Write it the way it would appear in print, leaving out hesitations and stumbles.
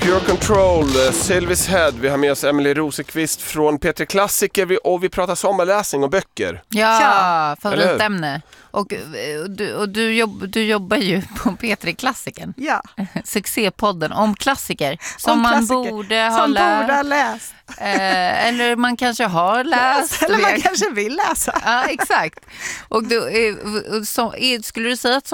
Pure Control, Sylvis Head. Vi har med oss Emily Rosenqvist från P3 Klassiker och vi pratar sommarläsning och böcker. Ja, favoritämne. Och du jobbar ju på P3 Klassikern. Ja. Succépodden om klassiker som man borde ha läst. Eller man kanske har läst. Eller man kanske vill läsa. Ja, exakt. Och skulle du säga att